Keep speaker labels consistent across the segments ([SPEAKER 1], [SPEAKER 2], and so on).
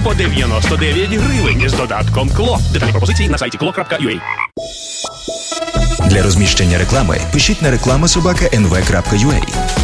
[SPEAKER 1] по 99 гривень з додатком КЛО. Деталі пропозиції на сайті klo.ua.
[SPEAKER 2] Для розміщення реклами пишіть на reklama@nv.ua.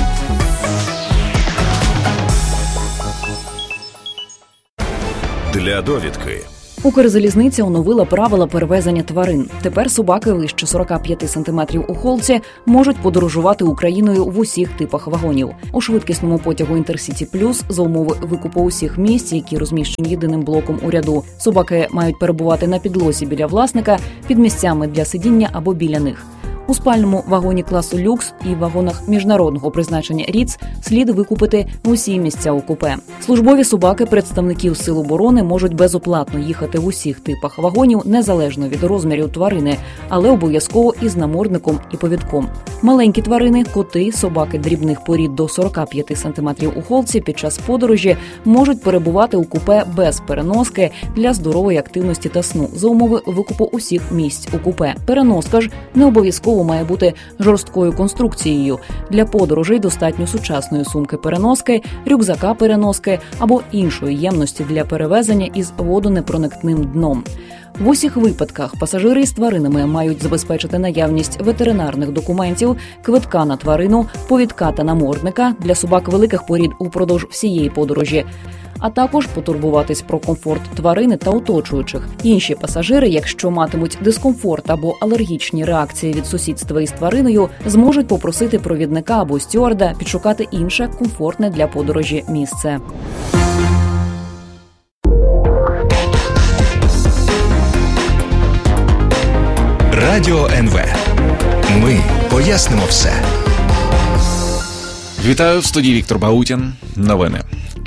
[SPEAKER 3] Для довідки.
[SPEAKER 4] Укрзалізниця оновила правила перевезення тварин. Тепер собаки вище 45 см у холці можуть подорожувати Україною в усіх типах вагонів. У швидкісному потягу «Інтерсіті Плюс» за умови викупу усіх місць, які розміщені єдиним блоком у ряду, собаки мають перебувати на підлозі біля власника, під місцями для сидіння або біля них. У спальному вагоні класу люкс і вагонах міжнародного призначення РІЦ слід викупити усі місця у купе. Службові собаки представників Сил оборони можуть безоплатно їхати в усіх типах вагонів, незалежно від розмірів тварини, але обов'язково із намордником і повідком. Маленькі тварини, коти, собаки дрібних порід до 45 см у холці під час подорожі можуть перебувати у купе без переноски для здорової активності та сну за умови викупу усіх місць у купе. Переноска ж не обов'язково має бути жорсткою конструкцією. Для подорожей достатньо сучасної сумки-переноски, рюкзака-переноски або іншої ємності для перевезення із водонепроникним дном. В усіх випадках пасажири із тваринами мають забезпечити наявність ветеринарних документів, квитка на тварину, повідка та намордника для собак великих порід упродовж всієї подорожі, а також потурбуватись про комфорт тварини та оточуючих. Інші пасажири, якщо матимуть дискомфорт або алергічні реакції від сусідства із твариною, зможуть попросити провідника або стюарда підшукати інше комфортне для подорожі місце.
[SPEAKER 2] Радіо НВ. Ми пояснимо все.
[SPEAKER 5] Вітаю, в студії Віктор Баутін. Новини.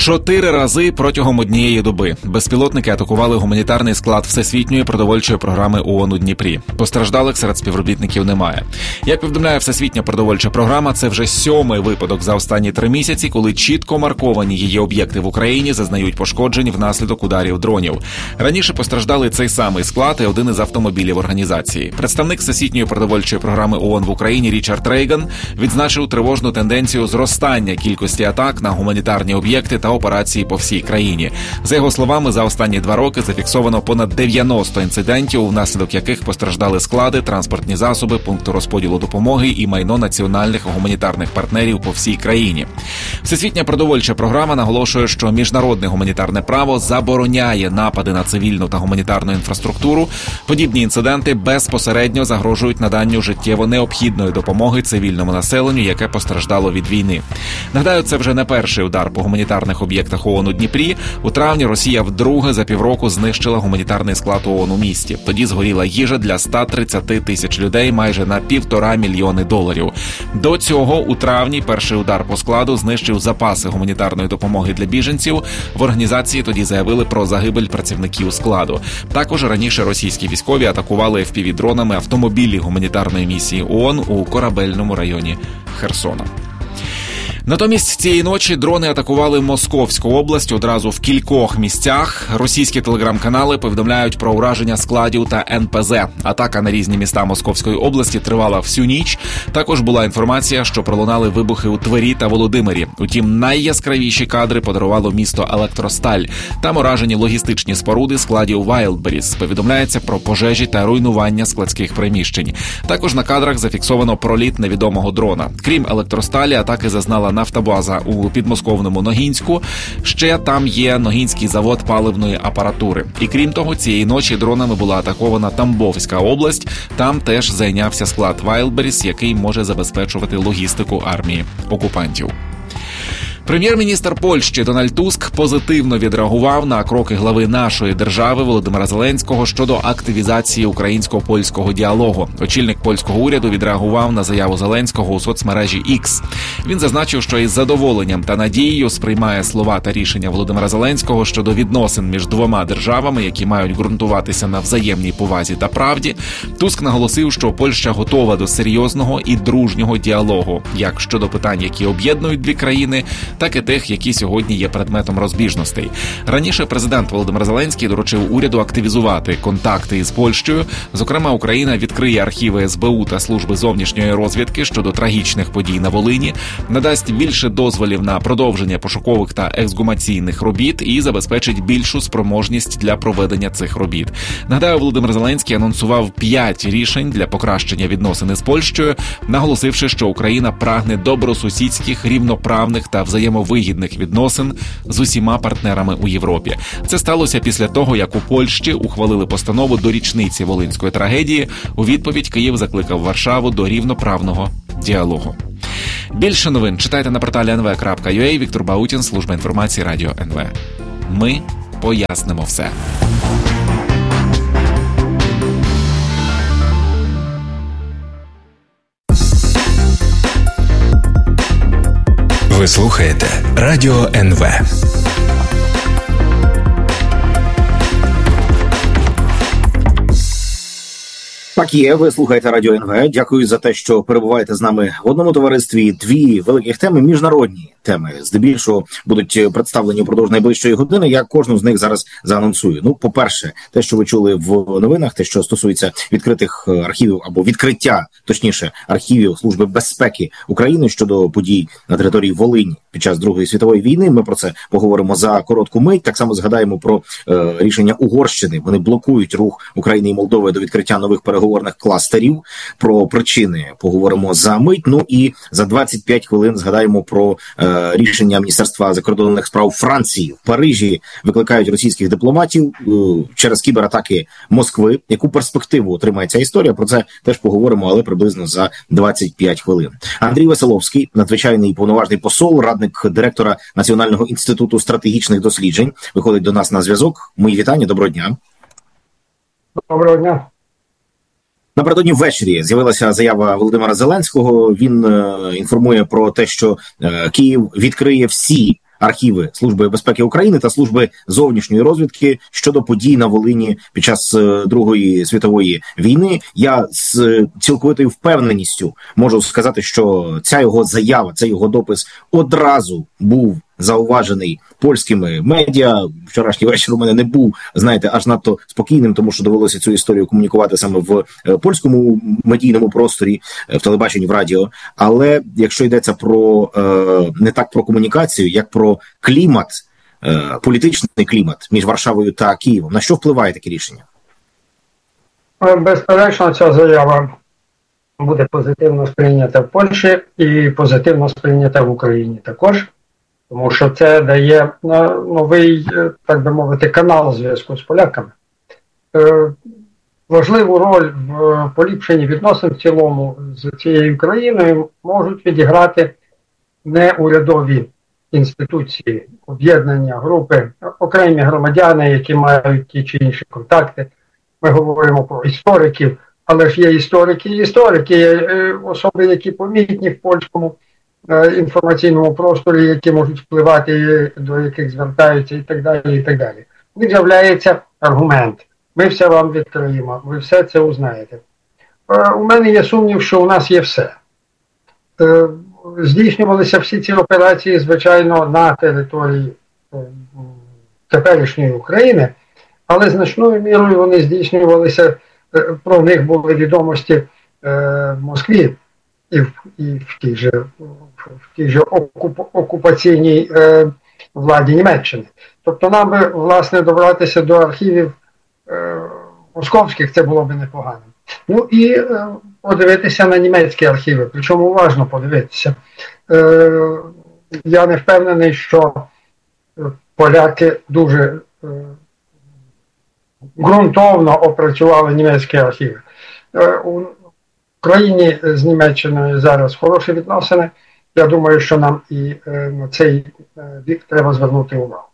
[SPEAKER 5] 4 рази протягом однієї доби безпілотники атакували гуманітарний склад Всесвітньої продовольчої програми ООН у Дніпрі. Постраждалих серед співробітників немає. Як повідомляє Всесвітня продовольча програма, це вже 7-й випадок за останні 3 місяці, коли чітко марковані її об'єкти в Україні зазнають пошкоджень внаслідок ударів дронів. Раніше постраждали цей самий склад і один із автомобілів організації. Представник Всесвітньої продовольчої програми ООН в Україні Річард Рейган відзначив тривожну тенденцію зростання кількості атак на гуманітарні об'єкти та операції по всій країні. За його словами, за останні 2 роки зафіксовано понад 90 інцидентів, внаслідок яких постраждали склади, транспортні засоби, пункти розподілу допомоги і майно національних гуманітарних партнерів по всій країні. Всесвітня продовольча програма наголошує, що міжнародне гуманітарне право забороняє напади на цивільну та гуманітарну інфраструктуру. Подібні інциденти безпосередньо загрожують наданню життєво необхідної допомоги цивільному населенню, яке постраждало від війни. Нагадаю, це вже не перший удар по гуманітарних об'єктах ООН у Дніпрі. У травні Росія вдруге за півроку знищила гуманітарний склад ООН у місті. Тоді згоріла їжа для 130 тисяч людей майже на $1,5 мільйони. До цього у травні перший удар по складу знищив запаси гуманітарної допомоги для біженців. В організації тоді заявили про загибель працівників складу. Також раніше російські військові атакували FPV-дронами автомобілі гуманітарної місії ООН у корабельному районі Херсона. Натомість цієї ночі дрони атакували Московську область одразу в кількох місцях. Російські телеграм-канали повідомляють про ураження складів та НПЗ. Атака на різні міста Московської області тривала всю ніч. Також була інформація, що пролунали вибухи у Твері та Володимирі. Утім, найяскравіші кадри подарувало місто Електросталь. Там уражені логістичні споруди складів Wildberries. Повідомляється про пожежі та руйнування складських приміщень. Також на кадрах зафіксовано проліт невідомого дрона. Крім Електросталі, атаки зазнала нафтобаза у підмосковному Ногінську. Ще там є Ногінський завод паливної апаратури. І крім того, цієї ночі дронами була атакована Тамбовська область. Там теж зайнявся склад Wildberries, який може забезпечувати логістику армії окупантів. Прем'єр-міністр Польщі Дональд Туск позитивно відреагував на кроки глави нашої держави Володимира Зеленського щодо активізації українсько-польського діалогу. Очільник польського уряду відреагував на заяву Зеленського у соцмережі X. Він зазначив, що із задоволенням та надією сприймає слова та рішення Володимира Зеленського щодо відносин між двома державами, які мають ґрунтуватися на взаємній повазі та правді. Туск наголосив, що Польща готова до серйозного і дружнього діалогу, як щодо питань, які об'єднують дві країни, так і тих, які сьогодні є предметом розбіжностей. Раніше президент Володимир Зеленський доручив уряду активізувати контакти із Польщею. Зокрема, Україна відкриє архіви СБУ та Служби зовнішньої розвідки щодо трагічних подій на Волині, надасть більше дозволів на продовження пошукових та ексгумаційних робіт і забезпечить більшу спроможність для проведення цих робіт. Нагадаю, Володимир Зеленський анонсував 5 рішень для покращення відносин із Польщею, наголосивши, що Україна прагне добросусідських, рівноправних та взаємовигідних відносин з усіма партнерами у Європі. Це сталося після того, як у Польщі ухвалили постанову до річниці Волинської трагедії. У відповідь Київ закликав Варшаву до рівноправного діалогу. Більше новин читайте на порталі nv.ua. Віктор Баутін, служба інформації Радіо НВ. Ми пояснимо все.
[SPEAKER 2] Ви слухаєте Радіо НВ.
[SPEAKER 3] Так є, ви слухаєте Радіо НВ. Дякую за те, що перебуваєте з нами в одному товаристві. Дві великих теми, міжнародні теми, здебільшого будуть представлені упродовж найближчої години. Я кожну з них зараз заанонсую. Ну, по-перше, те, що ви чули в новинах, те, що стосується відкритих архівів або відкриття, точніше, архівів Служби безпеки України щодо подій на території Волині під час Другої світової війни. Ми про це поговоримо за коротку мить. Так само згадаємо про рішення Угорщини. Вони блокують рух України і Молдови до відкриття нових переговорних кластерів. Про причини поговоримо за мить. Ну і за 25 хвилин згадаємо про рішення Міністерства закордонних справ Франції. В Парижі викликають російських дипломатів через кібератаки Москви. Яку перспективу отримає ця історія? Про це теж поговоримо, але приблизно за 25 хвилин. Андрій Веселовський, надзвичайний повноважний посол, радник директора Національного інституту стратегічних досліджень, виходить до нас на зв'язок. Мої вітання, доброго дня.
[SPEAKER 6] Доброго дня.
[SPEAKER 3] Напередодні ввечері з'явилася заява Володимира Зеленського. Він інформує про те, що Київ відкриє всі архіви Служби безпеки України та Служби зовнішньої розвідки щодо подій на Волині під час Другої світової війни. Я з цілковитою впевненістю можу сказати, що ця його заява, цей його допис одразу був зауважений польськими медіа. Вчорашній вечір у мене не був, знаєте, аж надто спокійним, тому що довелося цю історію комунікувати саме в польському медійному просторі, в телебаченні, в радіо. Але якщо йдеться про не так про комунікацію, як про клімат, політичний клімат між Варшавою та Києвом, на що впливає таке рішення?
[SPEAKER 6] Безперечно, ця заява буде позитивно сприйнята в Польщі і позитивно сприйнята в Україні також. Тому що це дає новий, так би мовити, канал зв'язку з поляками. Важливу роль в поліпшенні відносин в цілому з цією країною можуть відіграти неурядові інституції, об'єднання, групи, окремі громадяни, які мають ті чи інші контакти. Ми говоримо про істориків, але ж є історики і історики, є особи, які помітні в польському інформаційному просторі, які можуть впливати, до яких звертаються і так далі, і так далі. Він з'являється аргумент. Ми все вам відкриємо, ви все це узнаєте. У мене є сумнів, що у нас є все. Здійснювалися всі ці операції, звичайно, на території теперішньої України, але значною мірою вони здійснювалися, про них були відомості в Москві і в тій же окупаційній владі Німеччини. Тобто нам би, власне, добратися до архівів московських, це було б непогано. Ну і подивитися на німецькі архіви, причому уважно подивитися. Я не впевнений, що поляки дуже ґрунтовно опрацювали німецькі архіви. У країні з Німеччиною зараз хороші відносини. Я думаю, що нам і на цей бік треба звернути увагу.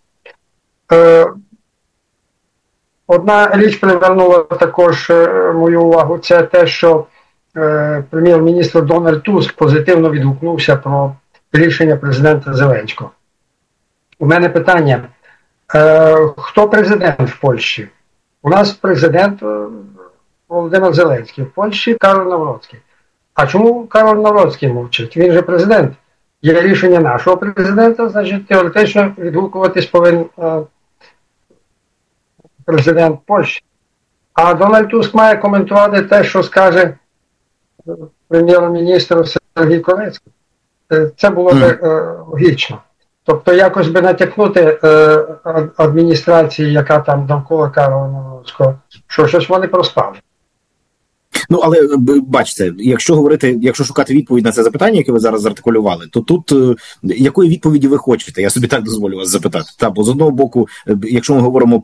[SPEAKER 6] Одна річ привернула також мою увагу, це те, що прем'єр-міністр Дональд Туск позитивно відгукнувся про рішення президента Зеленського. У мене питання, хто президент в Польщі? У нас президент Володимир Зеленський, в Польщі Кароль Навроцький. А чому Кароль Навроцький мовчить? Він же президент. є рішення нашого президента, значить теоретично відгукуватись повинен президент Польщі. А Дональд Туск має коментувати те, що скаже прем'єр-міністр Сергій Корецький. Це було б логічно. Тобто якось би натякнути адміністрації, яка там довкола Карла Навроцького, що щось вони проспали.
[SPEAKER 3] Ну, але бачите, якщо шукати відповідь на це запитання, яке ви зараз артикулювали, то тут якої відповіді ви хочете? Я собі так дозволю вас запитати. Бо з одного боку, якщо ми говоримо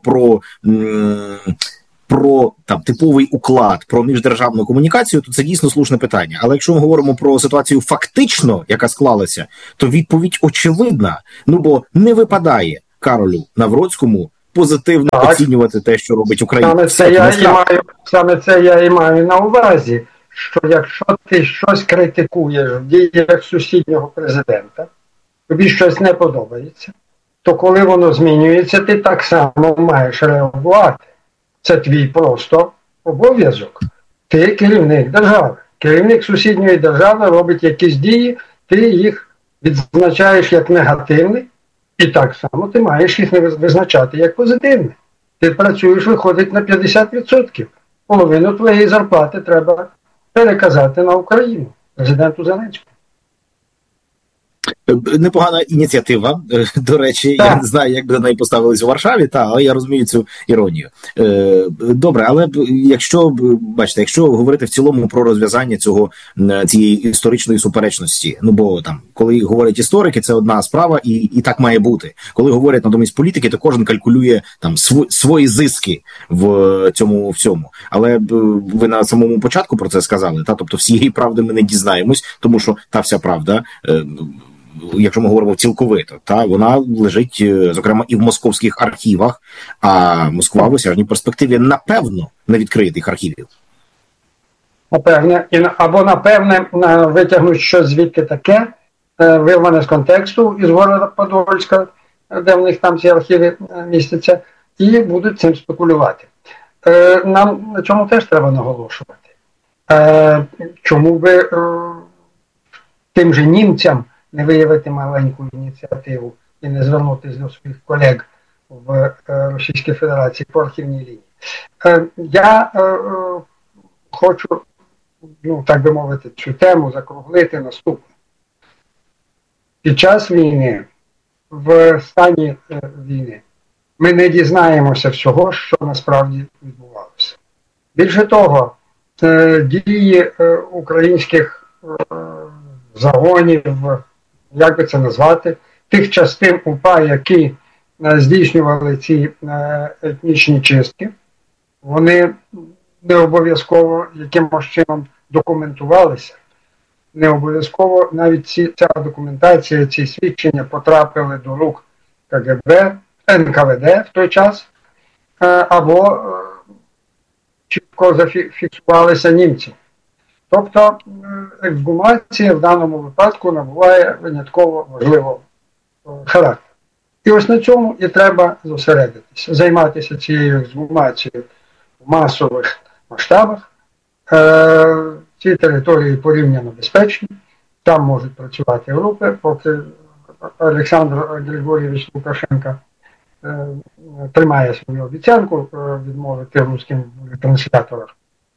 [SPEAKER 3] про там типовий уклад, про міждержавну комунікацію, то це дійсно слушне питання. Але якщо ми говоримо про ситуацію фактично, яка склалася, то відповідь очевидна. Ну, бо не випадає Каролю Навроцькому позитивно оцінювати те, що робить Україна.
[SPEAKER 6] Саме це я і маю на увазі, що якщо ти щось критикуєш в діях сусіднього президента, тобі щось не подобається, то коли воно змінюється, ти так само маєш реагувати. Це твій просто обов'язок. Ти керівник держави. Керівник сусідньої держави робить якісь дії, ти їх відзначаєш як негативні, і так само ти маєш їх визначати як позитивні. Ти працюєш, виходить на 50%. Половину твоєї зарплати треба переказати на Україну, президенту Зеленському.
[SPEAKER 3] Непогана ініціатива, до речі, я не знаю, як би до неї поставились у Варшаві, але я розумію цю іронію. Добре, але якщо говорити в цілому про розв'язання цієї історичної суперечності, ну бо там, коли говорять історики, це одна справа, і так має бути. Коли говорять натомість політики, то кожен калькулює там свої зиски в цьому всьому. Але ви на самому початку про це сказали, тобто всієї правди ми не дізнаємось, тому що та вся правда, якщо ми говоримо цілковито, вона лежить, зокрема, і в московських архівах, а Москва в осяжній перспективі, напевно, не відкриє тих архівів.
[SPEAKER 6] Напевне, витягнуть щось звідки таке, вирване з контексту із города Подольська, де в них там ці архіви містяться, і будуть цим спекулювати. Нам на чому теж треба наголошувати. Чому би тим же німцям не виявити маленьку ініціативу і не звернутися до своїх колег в Російській Федерації по архівній лінії. Я хочу, так би мовити, цю тему закруглити наступне. Під час війни, в стані війни, ми не дізнаємося всього, що насправді відбувалося. Більше того, дії українських загонів, як би це назвати, тих частин УПА, які здійснювали ці етнічні чистки, вони не обов'язково якимось чином документувалися. Не обов'язково навіть ця документація, ці свідчення потрапили до рук КГБ, НКВД в той час, або чітко зафіксувалися німці. Тобто ексгумація в даному випадку набуває винятково важливого характеру. І ось на цьому і треба зосередитися, займатися цією ексгумацією в масових масштабах. Ці території порівняно безпечні, там можуть працювати групи, поки Олександр Григорійович Лукашенко тримає свою обіцянку відмовити русським ретрансляторам,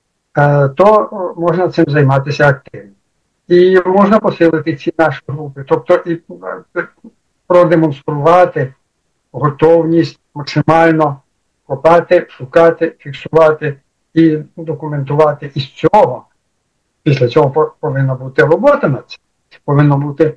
[SPEAKER 6] то можна цим займатися активно. І можна посилити ці наші групи, тобто і продемонструвати готовність максимально копати, шукати, фіксувати і документувати. І з цього, після цього повинна бути робота над цим, повинно бути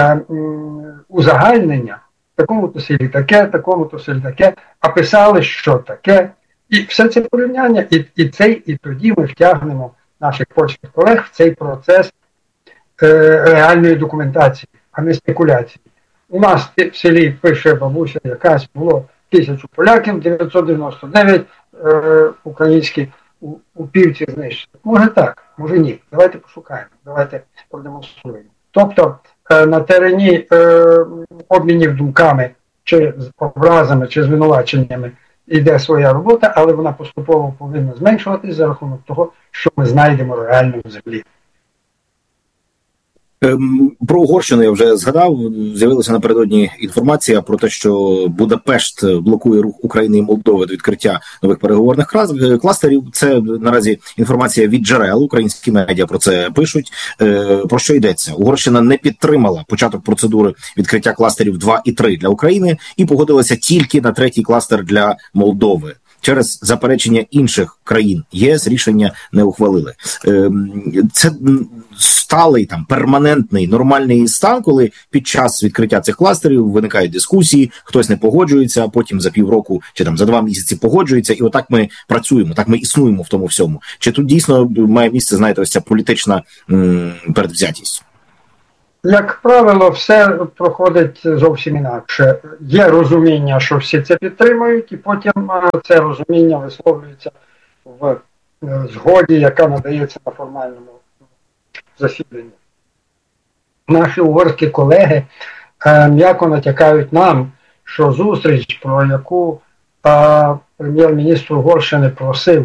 [SPEAKER 6] узагальнення, такому-то селі таке, такому-то селі таке, а писали, що таке. І все це порівняння, і тоді ми втягнемо наших польських колег в цей процес реальної документації, а не спекуляції. У нас в селі пише бабуся якась, було 1000 поляків, 999 українські упівці знищили. Може так, може ні. Давайте пошукаємо, давайте продемонструємо. Тобто на терені обмінів думками, чи з образами, чи звинуваченнями йде своя робота, але вона поступово повинна зменшуватись за рахунок того, що ми знайдемо реально в землі.
[SPEAKER 3] Про Угорщину я вже згадав. З'явилася напередодні інформація про те, що Будапешт блокує рух України і Молдови до відкриття нових переговорних кластерів. Це наразі інформація від джерел. Українські медіа про це пишуть. Про що йдеться? Угорщина не підтримала початок процедури відкриття кластерів 2 і 3 для України і погодилася тільки на 3-й кластер для Молдови. Через заперечення інших країн ЄС рішення не ухвалили. Це сталий, там, перманентний, нормальний стан, коли під час відкриття цих кластерів виникають дискусії, хтось не погоджується, а потім за півроку чи там за 2 місяці погоджується, і отак ми працюємо, так ми існуємо в тому всьому. Чи тут дійсно має місце, знаєте, ось ця політична передвзятість?
[SPEAKER 6] Як правило, все проходить зовсім інакше. Є розуміння, що всі це підтримують, і потім це розуміння висловлюється в згоді, яка надається на формальному засіданні. Наші угорські колеги м'яко натякають нам, що зустріч, про яку прем'єр-міністр Угорщини просив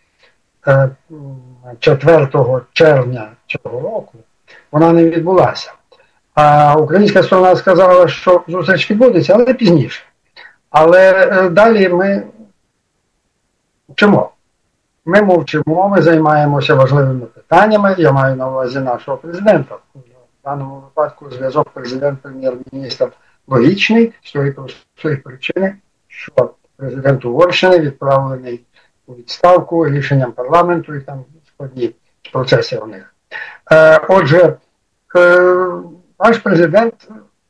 [SPEAKER 6] 4 червня цього року, вона не відбулася. А українська сторона сказала, що зустріч відбудеться, але пізніше. Але далі ми мовчимо. Ми мовчимо, ми займаємося важливими питаннями. Я маю на увазі нашого президента. В даному випадку зв'язок президент-прем'єр-міністр логічний, з тої простої причини, що президент Угорщини відправлений у відставку рішенням парламенту і там складні процеси у них. Отже, наш президент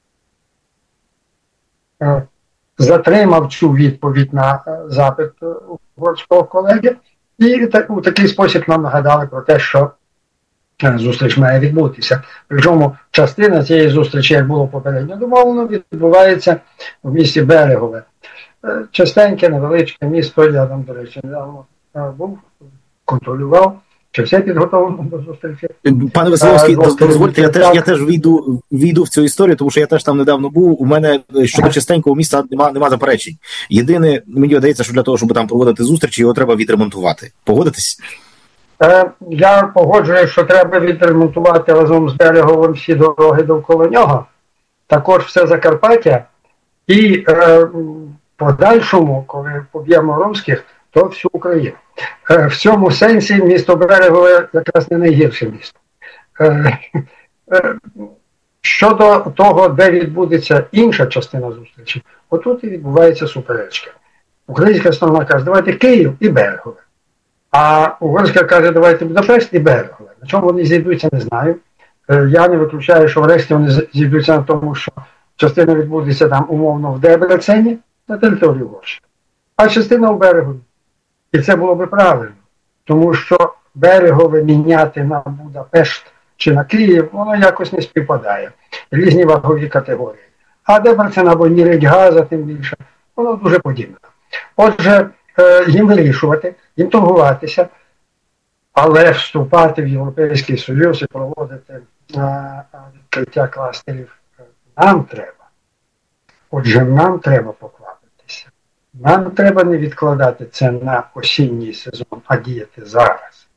[SPEAKER 6] затримав цю відповідь на запит угорського колеги і у такий спосіб нам нагадали про те, що зустріч має відбутися. Причому частина цієї зустрічі, як було попередньо домовлено, відбувається в місті Берегове. Частеньке, невеличке місто, я там, до речі, недавно був, контролював. Чи все підготовлено до зустрічі?
[SPEAKER 3] Пане Веселовський, дозвольте, я теж війду в цю історію, тому що я теж там недавно був. У мене щодо чистенького міста нема заперечень. Єдине, мені здається, що для того, щоб там проводити зустрічі, його треба відремонтувати. Погодитесь?
[SPEAKER 6] Я погоджуюсь, що треба відремонтувати разом з Береговим всі дороги довкола нього, також все Закарпаття, і подальшому, коли поб'ємо русських, то всю Україну. В цьому сенсі місто Берегове якраз не найгірше місто. Щодо того, де відбудеться інша частина зустрічі, отут і відбувається суперечка. Українська сторона каже, давайте Київ і Берегове. А угорська каже, давайте Будапешт і Берегове. На чому вони зійдуться, не знаю. Я не виключаю, що врешті вони зійдуться на тому, що частина відбудеться там умовно в Дебрецені, на території Угорщини, а частина у Берегові. І це було би правильно, тому що Берегове міняти на Будапешт чи на Київ, воно якось не співпадає. Різні вагові категорії. А Дебрецен або Ніридь-Газа, тим більше, воно дуже подібне. Отже, їм вирішувати, їм торгуватися, але вступати в Європейський Союз і проводити відкриття кластерів нам треба. Отже, нам треба поквапитися. Нам треба не відкладати це на осінній сезон, а діяти зараз.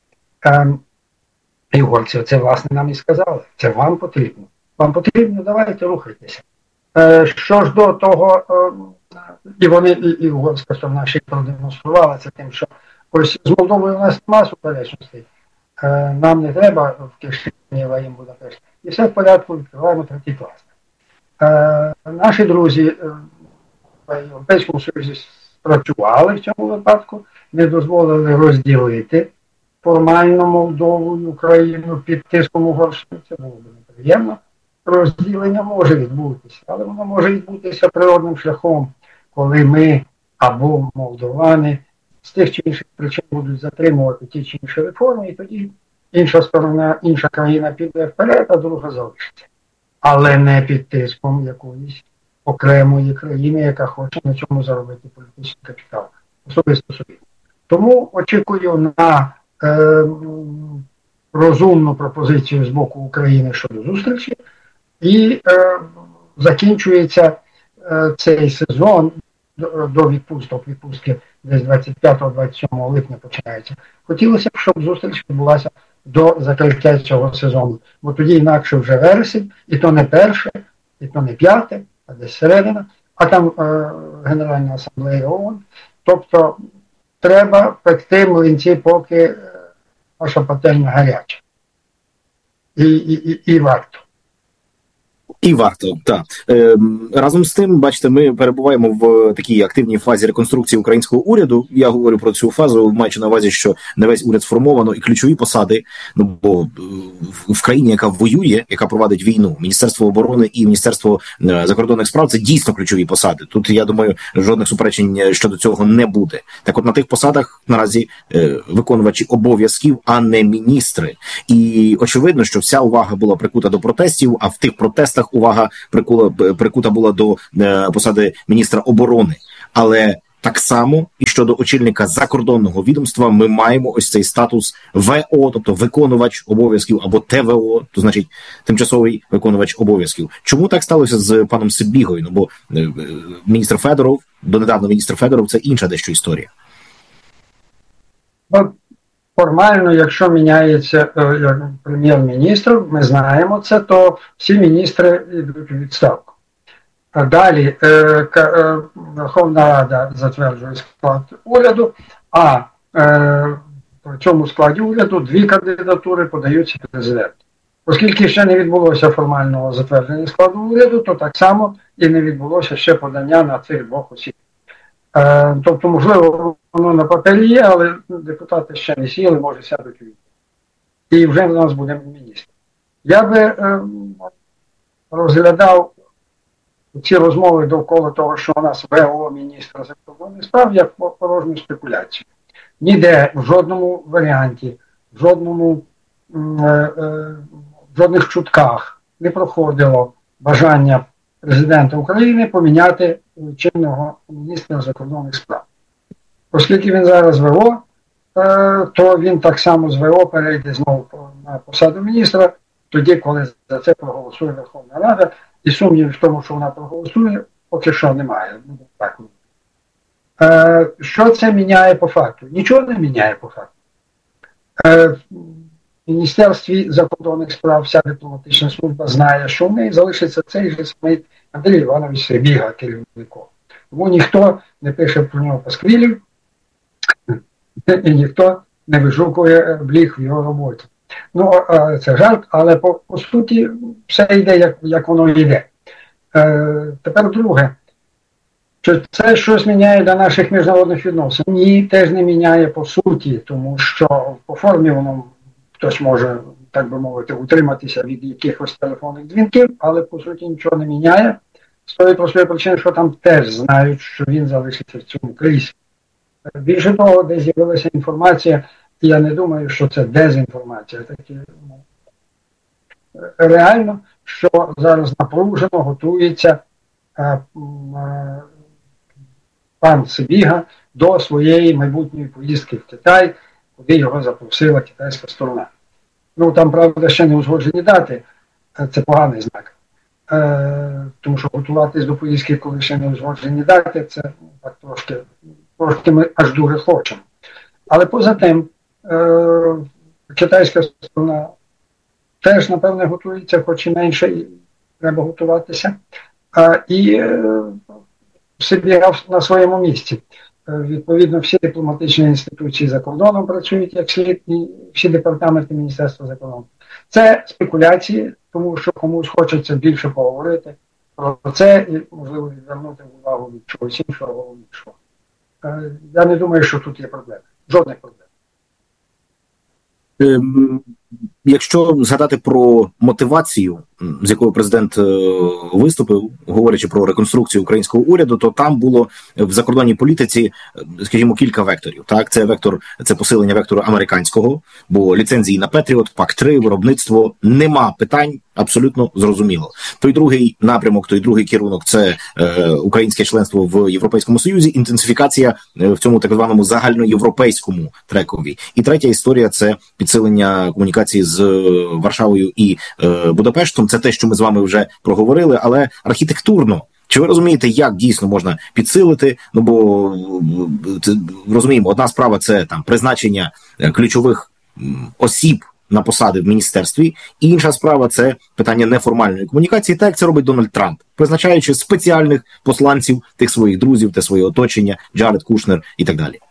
[SPEAKER 6] І угорці це, власне, нам і сказали. Це вам потрібно. Вам потрібно, давайте рухайтеся. Що ж до того, і вони, і угорська сторона ще й продемонструвала це тим, що ось з Молдовою у нас нема суперечностей. Нам не треба в Кишинєва їм Будапешт. І все в порядку, відкриваємо 3-й кластер. Наші друзі в Європейському Союзі спрацювали в цьому випадку, не дозволили розділити формально Молдову і Україну під тиском Угорщини. Це було б неприємно. Розділення може відбутися, але воно може відбутися природним шляхом, коли ми або молдовани з тих чи інших причин будуть затримувати ті чи інші реформи, і тоді інша сторона, інша країна піде вперед, а друга залишиться. Але не під тиском якоїсь окремої країни, яка хоче на цьому заробити політичний капітал. Особисто собі. Тому очікую на розумну пропозицію з боку України щодо зустрічі. І закінчується цей сезон до відпустки десь 25-27 липня починається. Хотілося б, щоб зустріч відбулася до закриття цього сезону. Бо тоді інакше вже вересень, і то не перше, і то не п'яте, а десь середина, а там Генеральна асамблея ООН. Тобто треба пекти млинці, поки наша пательня гаряча. І варто.
[SPEAKER 3] І варто, так. Разом з тим, бачите, ми перебуваємо в такій активній фазі реконструкції українського уряду. Я говорю про цю фазу, маючи на увазі, що не весь уряд сформовано, і ключові посади, ну, бо в країні, яка воює, яка провадить війну, Міністерство оборони і Міністерство закордонних справ – це дійсно ключові посади. Тут, я думаю, жодних суперечень щодо цього не буде. Так от на тих посадах наразі виконувачі обов'язків, а не міністри. І очевидно, що вся увага була прикута до протестів, а в тих протестах увага прикута була до посади міністра оборони. Але так само і щодо очільника закордонного відомства ми маємо ось цей статус ВО, тобто виконувач обов'язків, або ТВО, то значить тимчасовий виконувач обов'язків. Чому так сталося з паном Сибігою? Ну, бо міністр Федоров, донедавна міністр Федоров, це інша дещо історія.
[SPEAKER 6] Формально, якщо міняється прем'єр-міністр, ми знаємо це, то всі міністри йдуть у відставку. Далі Верховна Рада затверджує склад уряду, а в цьому складі уряду 2 кандидатури подаються президенту. Оскільки ще не відбулося формального затвердження складу уряду, то так само і не відбулося ще подання на цих 2 осіб. Тобто, можливо, воно на папері є, але депутати ще не сіли, може сядуть у відповідь. І вже в нас буде міністр. Я би розглядав ці розмови довкола того, що у нас ВО міністра закордонних справ, як порожню спекуляцію. Ніде, в жодному варіанті, в жодних чутках не проходило бажання президента України поміняти чинного міністра закордонних справ. Оскільки він зараз ВО, то він так само з ВО перейде знову на посаду міністра, тоді, коли за це проголосує Верховна Рада, і сумнівів в тому, що вона проголосує, поки що немає. Так. Що це міняє по факту? Нічого не міняє по факту. В Міністерстві закордонних справ вся дипломатична служба знає, що в неї залишиться цей же самий Андрій Іванович Сибіга керівником. Тому ніхто не пише про нього пасквілів, і ніхто не вижукує бліх в його роботі. Ну, це жарт, але по суті все йде, як воно йде. Тепер друге. Чи це щось міняє для наших міжнародних відносин? Ні, теж не міняє по суті, тому що по формі воно хтось може, так би мовити, утриматися від якихось телефонних дзвінків, але по суті нічого не міняє. З тої простої причини, що там теж знають, що він залишиться в цьому кріслі. Більше того, де з'явилася інформація, і я не думаю, що це дезінформація. Такі, реально, що зараз напружено готується пан Сибіга до своєї майбутньої поїздки в Китай, куди його запросила китайська сторона. Ну, там, правда, ще не узгоджені дати, це поганий знак. Тому що готуватись до поїздки, коли ще не узгоджені дати, це так трошки ми аж дуже хочемо. Але поза тим, китайська сторона теж, напевне, готується, хоч і менше, і треба готуватися. І Сибіга на своєму місці. Відповідно, всі дипломатичні інституції за кордоном працюють як слід, і всі департаменти Міністерства закордону. Це спекуляції, тому що комусь хочеться більше поговорити про це і, можливо, відвернути увагу від чогось іншого головнішого. Я не думаю, що тут є проблеми. Жодних проблем.
[SPEAKER 3] Якщо згадати про мотивацію, з якою президент виступив, говорячи про реконструкцію українського уряду, то там було в закордонній політиці, скажімо, кілька векторів. Так, це посилення вектору американського, бо ліцензії на Петріот, ПАК-3, виробництво, нема питань, абсолютно зрозуміло. Той другий напрямок, той другий керунок – це українське членство в Європейському Союзі, інтенсифікація в цьому так званому загальноєвропейському трекові. І третя історія – це підсилення комунікації з Варшавою і Будапештом. Це те, що ми з вами вже проговорили, але архітектурно. Чи ви розумієте, як дійсно можна підсилити? Ну, бо, розуміємо, одна справа – це там призначення ключових осіб на посади в міністерстві. І інша справа – це питання неформальної комунікації, так як це робить Дональд Трамп, призначаючи спеціальних посланців тих своїх друзів та своє оточення, Джаред Кушнер і так далі.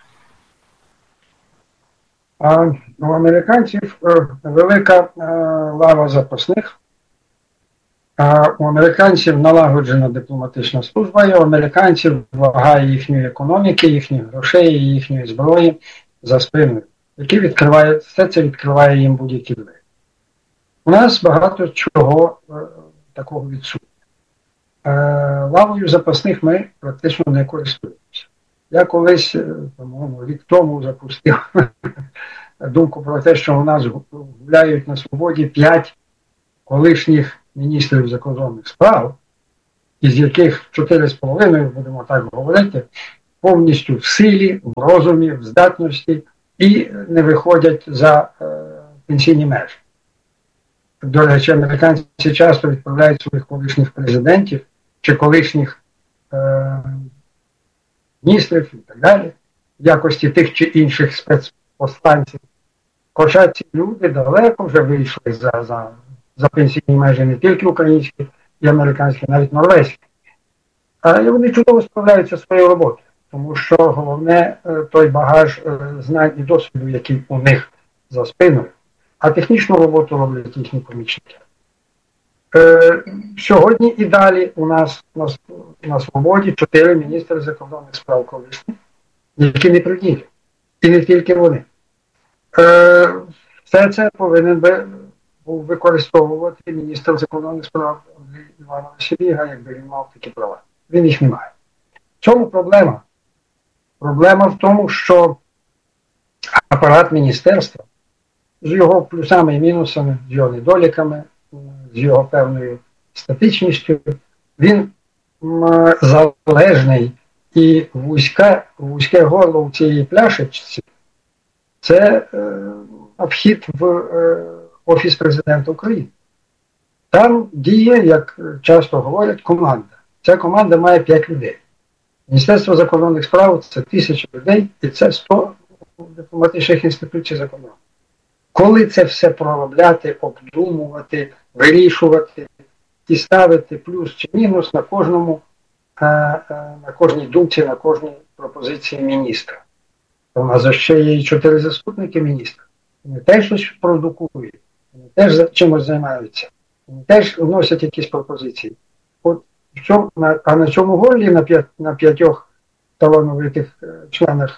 [SPEAKER 6] А у американців велика лава запасних. У американців налагоджена дипломатична служба, і у американців вага їхньої економіки, їхніх грошей, їхньої зброї за спиною, які відкривають, все це відкриває їм будь-які двері. У нас багато чого такого відсутнє. Лавою запасних ми практично не користуємося. Я колись, по-моєму, рік тому запустив думку про те, що у нас гуляють на свободі 5 колишніх міністрів закордонних справ, із яких 4,5, будемо так говорити, повністю в силі, в розумі, в здатності і не виходять за пенсійні межі. До речі, американці часто відправляють своїх колишніх президентів чи колишніх міністрів і так далі, в якості тих чи інших спецпосланців. Хоча ці люди далеко вже вийшли за пенсійні межі не тільки українські і американські, навіть норвезькі. І вони чудово справляються своєю роботою, тому що головне той багаж знань і досвіду, який у них за спиною, а технічну роботу роблять їхні помічники. Сьогодні і далі у нас на свободі 4 міністри закордонних справ колишні, які не при ділі. І не тільки вони. Все це повинен був використовувати міністр закордонних справ Андрій Іванович Сибіга, якби він мав такі права. Він їх не має. В чому проблема? Проблема в тому, що апарат міністерства з його плюсами і мінусами, з його недоліками, з його певною статичністю, він залежний і вузьке горло у цій пляшечці – це вхід в Офіс Президента України. Там діє, як часто говорять, команда. Ця команда має 5 людей. Міністерство закордонних справ – це 1000 людей, і це 100 дипломатичних інституцій за кордоном. Коли це все проробляти, обдумувати, вирішувати і ставити плюс чи мінус на кожній думці, на кожній пропозиції міністра. У нас ще є і 4 заступники міністра. Вони теж щось продукують, вони теж чимось займаються, вони теж вносять якісь пропозиції. А на цьому горлі, на 5 талановитих членах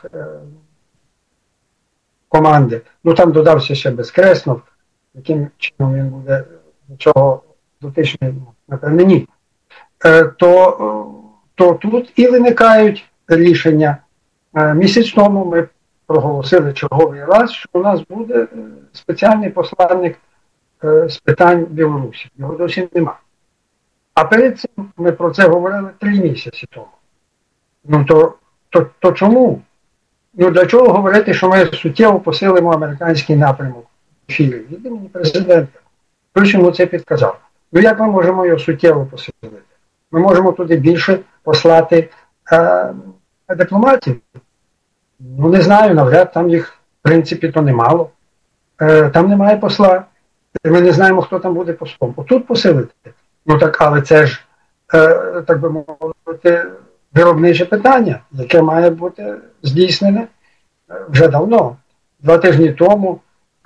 [SPEAKER 6] команди, там додався ще Безкреснов, яким чином він буде до цього дотичний, напевне, ні. То тут і виникають рішення. Місяць тому ми проголосили черговий раз, що у нас буде спеціальний посланник з питань Білорусі. Його досі нема. А перед цим ми про це говорили 3 місяці тому. То чому? Для чого говорити, що ми суттєво посилимо американський напрямок ефірів? Від імені президента. Хтось йому це підказав. Як ми можемо його суттєво посилити? Ми можемо туди більше послати дипломатів. Не знаю, навряд, там їх, в принципі, то немало. Там немає посла. Ми не знаємо, хто там буде послом. Отут посилити. Але це ж, так би мовити, виробниче питання, яке має бути здійснене вже давно. 2 тижні тому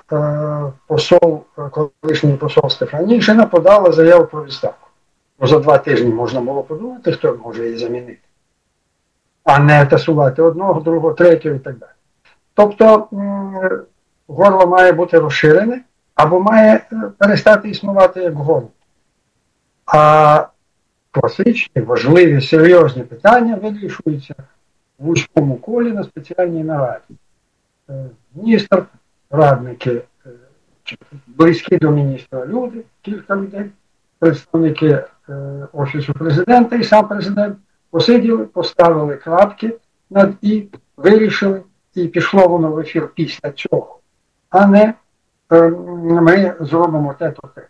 [SPEAKER 6] колишній посол Стефанішина подала заяву про відставку. За 2 тижні можна було подумати, хто може її замінити. А не тасувати одного, другого, третього і так далі. Тобто горло має бути розширене або має перестати існувати як горло. А класичні, важливі, серйозні питання вирішуються в вузькому колі на спеціальній нараді. Міністр, радники, близькі до міністра люди, кілька людей, представники Офісу Президента і сам президент посиділи, поставили крапки над «і», вирішили, і пішло воно в ефір після цього. А не ми зробимо те-то те.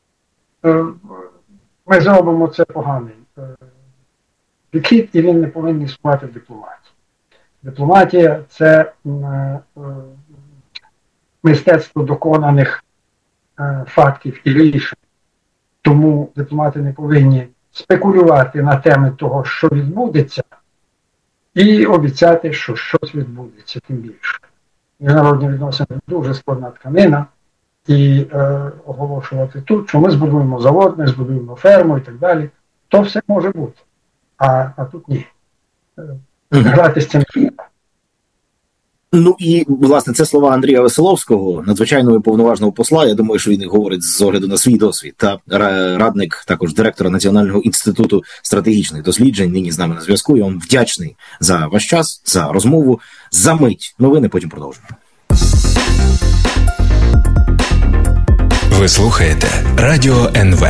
[SPEAKER 6] Ми зробимо це поганий підхід, і він не повинен існувати в дипломатії. Дипломатія – це мистецтво доконаних фактів і рішень. Тому дипломати не повинні спекулювати на теми того, що відбудеться, і обіцяти, що щось відбудеться, тим більше. Міжнародні відносини дуже складна тканина, і оголошувати тут, що ми збудуємо завод, ми збудуємо ферму і так далі, то все може бути. А тут ні. Грати з цим.
[SPEAKER 3] Ну і, власне, це слова Андрія Веселовського, надзвичайного і повноважного посла. Я думаю, що він говорить з огляду на свій досвід. Та радник, також директора Національного інституту стратегічних досліджень, нині з нами на зв'язку. Я вам вдячний за ваш час, за розмову. За мить новини, потім продовжимо.
[SPEAKER 2] Ви слухаєте Радіо НВ.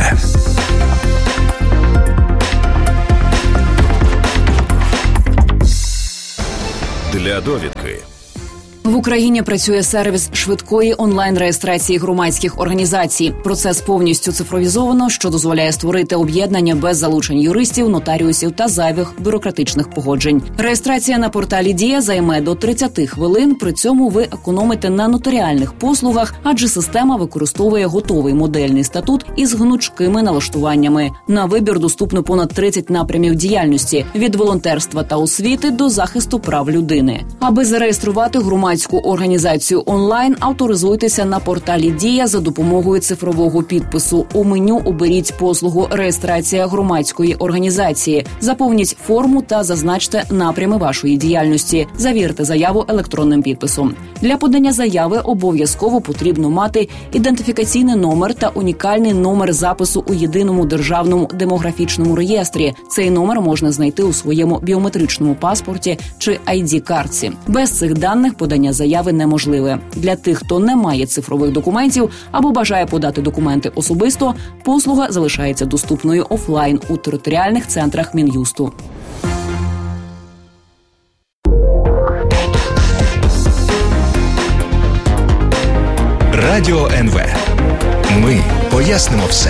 [SPEAKER 1] Для довідки.
[SPEAKER 4] В Україні працює сервіс швидкої онлайн-реєстрації громадських організацій. Процес повністю цифровізовано, що дозволяє створити об'єднання без залучень юристів, нотаріусів та зайвих бюрократичних погоджень. Реєстрація на порталі «Дія» займе до 30 хвилин, при цьому ви економите на нотаріальних послугах, адже система використовує готовий модельний статут із гнучкими налаштуваннями. На вибір доступно понад 30 напрямів діяльності – від волонтерства та освіти до захисту прав людини. Аби зареєструвати громадську організацію онлайн, авторизуйтеся на порталі «Дія» за допомогою цифрового підпису. У меню оберіть послугу «Реєстрація громадської організації». Заповніть форму та зазначте напрями вашої діяльності. Завірте заяву електронним підписом. Для подання заяви обов'язково потрібно мати ідентифікаційний номер та унікальний номер запису у єдиному державному демографічному реєстрі. Цей номер можна знайти у своєму біометричному паспорті чи ID-картці. Без цих даних подання заяви неможливе. Для тих, хто не має цифрових документів або бажає подати документи особисто, послуга залишається доступною офлайн у територіальних центрах Мін'юсту.
[SPEAKER 2] Радіо НВ. Ми пояснимо все.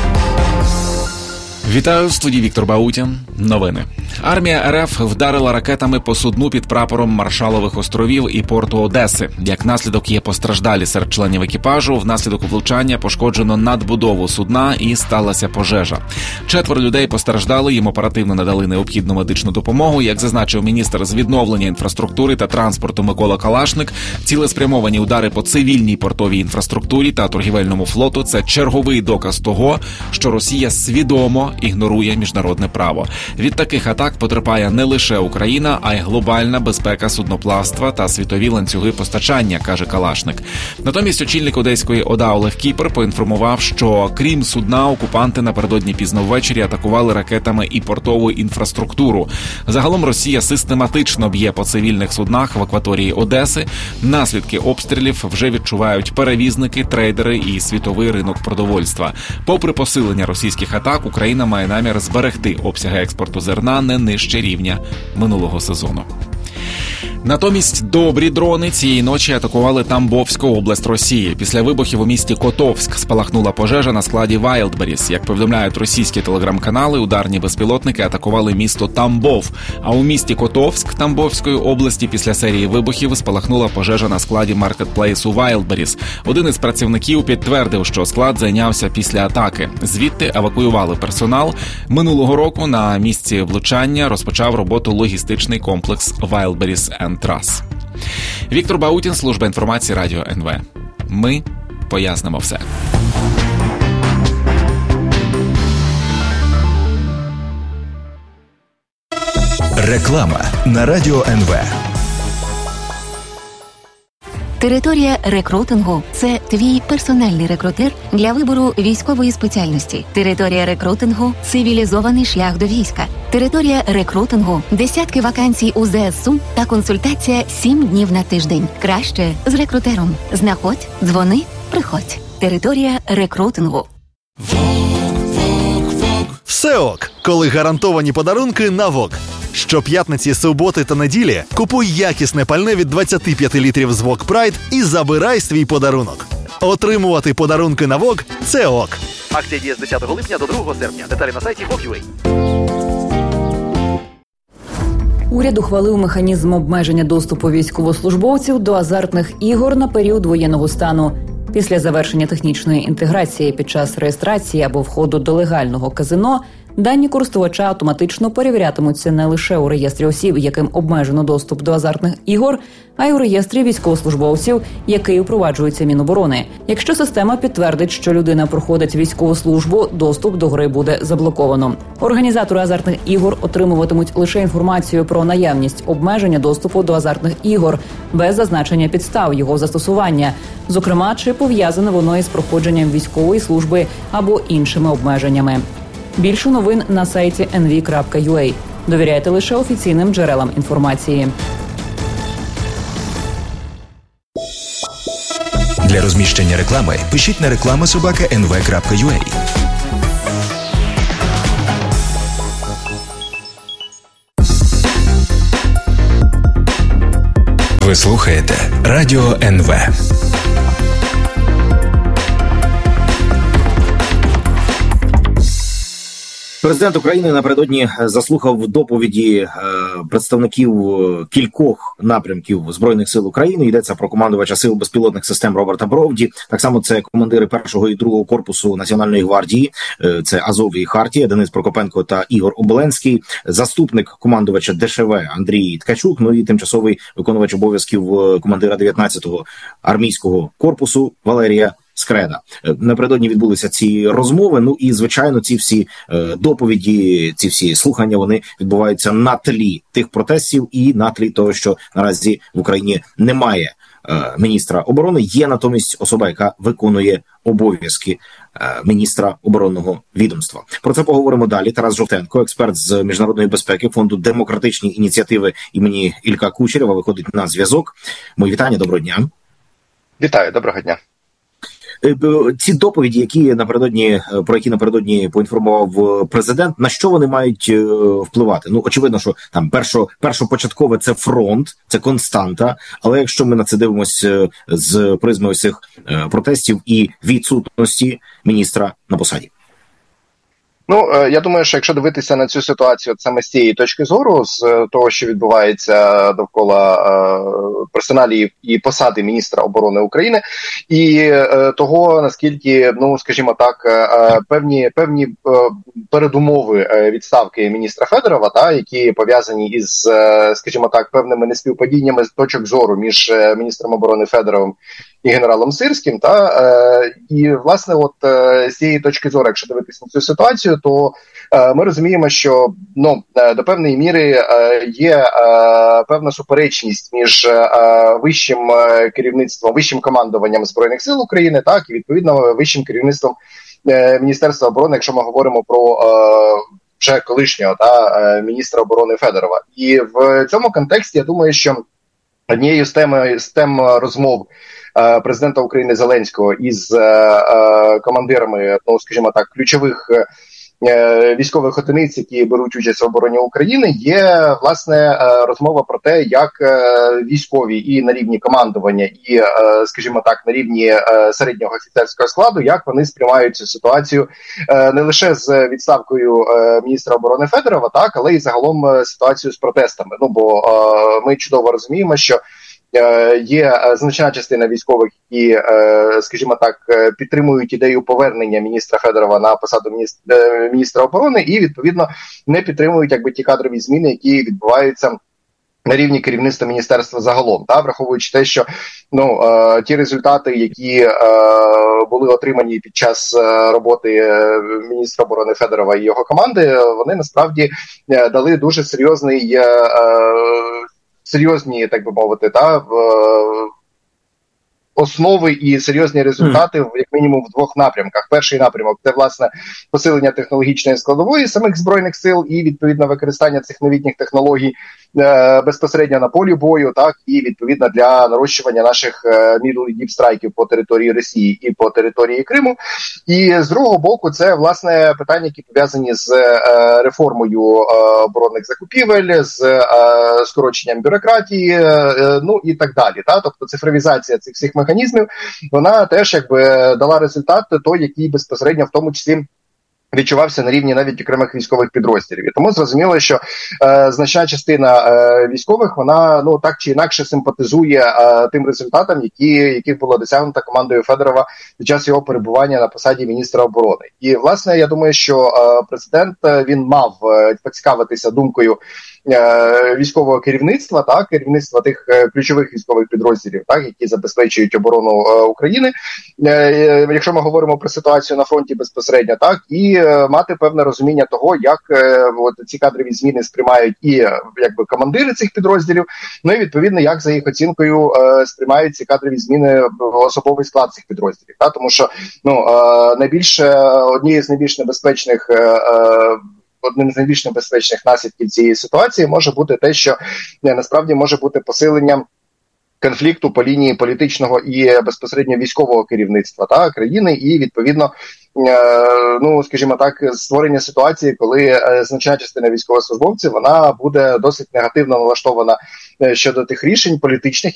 [SPEAKER 5] Вітаю, в студії Віктор Баутін. Новини. Армія РФ вдарила ракетами по судну під прапором Маршалових островів і порту Одеси. Як наслідок є постраждалі серед членів екіпажу. Внаслідок влучання пошкоджено надбудову судна і сталася пожежа. 4 людей постраждали, їм оперативно надали необхідну медичну допомогу. Як зазначив міністр з відновлення інфраструктури та транспорту Микола Калашник, цілеспрямовані удари по цивільній портовій інфраструктурі та торгівельному флоту – це черговий доказ того, що Росія свідомо ігнорує міжнародне право. Від таких атак потерпає не лише Україна, а й глобальна безпека судноплавства та світові ланцюги постачання, каже Калашник. Натомість очільник одеської ОДА Олег Кіпер поінформував, що крім судна, окупанти напередодні пізно ввечері атакували ракетами і портову інфраструктуру. Загалом Росія систематично б'є по цивільних суднах в акваторії Одеси. Наслідки обстрілів вже відчувають перевізники, трейдери і світовий ринок продовольства. Попри посилення російських атак, Україна має намір зберегти обсяги експорту зерна не нижче рівня минулого сезону. Натомість добрі дрони цієї ночі атакували Тамбовську область Росії. Після вибухів у місті Котовськ спалахнула пожежа на складі Wildberries. Як повідомляють російські телеграм-канали, ударні безпілотники атакували місто Тамбов. А у місті Котовськ Тамбовської області після серії вибухів спалахнула пожежа на складі маркетплейсу Wildberries. Один із працівників підтвердив, що склад зайнявся після атаки. Звідти евакуювали персонал. Минулого року на місці влучання розпочав роботу логістичний комплекс Wildberries Трас. Віктор Баутін, служба інформації Радіо НВ. Ми пояснимо все.
[SPEAKER 2] Реклама на Радіо НВ.
[SPEAKER 7] Територія рекрутингу – це твій персональний рекрутер для вибору військової спеціальності. Територія рекрутингу – цивілізований шлях до війська. Територія рекрутингу – десятки вакансій у ЗСУ та консультація 7 днів на тиждень. Краще з рекрутером. Знаходь, дзвони, приходь. Територія рекрутингу.
[SPEAKER 8] Все ок, коли гарантовані подарунки на ВОК. Щоп'ятниці, суботи та неділі купуй якісне пальне від 25 літрів з ВОК Прайд і забирай свій подарунок. Отримувати подарунки на ВОК – це ок. Акція діє з 10 липня до 2 серпня. Деталі на сайті VOK.UA.
[SPEAKER 4] Уряд ухвалив механізм обмеження доступу військовослужбовців до азартних ігор на період воєнного стану. Після завершення технічної інтеграції під час реєстрації або входу до легального казино дані користувача автоматично перевірятимуться не лише у реєстрі осіб, яким обмежено доступ до азартних ігор, а й у реєстрі військовослужбовців, який впроваджується Міноборони. Якщо система підтвердить, що людина проходить військову службу, доступ до гри буде заблоковано. Організатори азартних ігор отримуватимуть лише інформацію про наявність обмеження доступу до азартних ігор, без зазначення підстав його застосування, зокрема, чи пов'язане воно із проходженням військової служби або іншими обмеженнями. Більше новин на сайті nv.ua. Довіряйте лише офіційним джерелам інформації.
[SPEAKER 2] Для розміщення реклами пишіть на reklama@nv.ua. Ви слухаєте Радіо НВ.
[SPEAKER 3] Президент України напередодні заслухав доповіді представників кількох напрямків Збройних сил України. Йдеться про командувача сил безпілотних систем Роберта Бровді. Так само це командири 1-го і 2-го корпусу Національної гвардії. Це Азов і Хартія, Денис Прокопенко та Ігор Оболенський. Заступник командувача ДШВ Андрій Ткачук. Ну і тимчасовий виконувач обов'язків командира 19-го армійського корпусу Валерія Скреда. Напередодні відбулися ці розмови, ну і, звичайно, ці всі доповіді, ці всі слухання, вони відбуваються на тлі тих протестів і на тлі того, що наразі в Україні немає міністра оборони, є натомість особа, яка виконує обов'язки міністра оборонного відомства. Про це поговоримо далі. Тарас Жовтенко, експерт з міжнародної безпеки Фонду демократичні ініціативи імені Ілька Кучерєва, виходить на зв'язок. Мої вітання, доброго дня.
[SPEAKER 9] Вітаю, доброго дня.
[SPEAKER 3] Ці доповіді, про які напередодні поінформував президент, на що вони мають впливати? Ну, очевидно, що там першопочаткове це фронт, це константа, але якщо ми на це дивимося з призми ось цих протестів і відсутності міністра на посаді.
[SPEAKER 9] Ну, я думаю, що якщо дивитися на цю ситуацію саме з цієї точки зору, з того, що відбувається довкола персоналії і посади міністра оборони України, і того, наскільки, ну, скажімо так, певні передумови відставки міністра Федорова, та, які пов'язані із, скажімо так, певними неспівпадіннями з точок зору між міністром оборони Федоровим і генералом Сирським, і, власне, от з цієї точки зору, якщо дивитися на цю ситуацію, то ми розуміємо, що, ну, до певної міри є певна суперечність між вищим керівництвом, вищим командуванням Збройних сил України, так, і, відповідно, вищим керівництвом Міністерства оборони, якщо ми говоримо про вже колишнього міністра оборони Федорова. І в цьому контексті, я думаю, що однією з тем розмов президента України Зеленського із командирами, ну, скажімо так, ключових військових одиниць, які беруть участь в обороні України, є, власне, розмова про те, як військові і на рівні командування, і, скажімо так, на рівні середнього офіцерського складу, як вони сприймають цю ситуацію не лише з відставкою міністра оборони Федорова, так, але й загалом ситуацію з протестами. Ну, бо ми чудово розуміємо, що є значна частина військових, які, скажімо так, підтримують ідею повернення міністра Федорова на посаду міністра оборони і, відповідно, не підтримують, якби, ті кадрові зміни, які відбуваються на рівні керівництва міністерства загалом, враховуючи те, що, ну, ті результати, які були отримані під час роботи міністра оборони Федорова і його команди, вони насправді дали дуже серйозні, так би мовити, основи і серйозні результати, як мінімум, в двох напрямках. Перший напрямок – це, власне, посилення технологічної складової самих Збройних сил і, відповідно, використання цих новітніх технологій безпосередньо на полі бою, так, і, відповідно, для нарощування наших middle і deep страйків по території Росії і по території Криму. І, з другого боку, це, власне, питання, які пов'язані з реформою оборонних закупівель, з скороченням бюрократії, ну, і так далі. Тобто, цифровізація цих всіх механізмів, вона теж, якби, дала результат той, який безпосередньо в тому числі відчувався на рівні навіть окремих військових підрозділів. І тому зрозуміло, що значна частина військових, вона так чи інакше симпатизує тим результатам, яких було досягнуто командою Федорова під час його перебування на посаді міністра оборони. І, власне, я думаю, що президент, він мав поцікавитися думкою військового керівництва, керівництва тих ключових військових підрозділів, які забезпечують оборону України, якщо ми говоримо про ситуацію на фронті безпосередньо, і мати певне розуміння того, як ці кадрові зміни сприймають і командири цих підрозділів, і відповідно, як за їх оцінкою сприймають ці кадрові зміни особовий склад цих підрозділів. Тому що однією з найбільш небезпечних одним з найбільш небезпечних наслідків цієї ситуації може бути те, що насправді може бути посиленням конфлікту по лінії політичного і безпосередньо військового керівництва країни, і відповідно, скажімо так, створення ситуації, коли значна частина військовослужбовців, вона буде досить негативно налаштована щодо тих рішень політичних,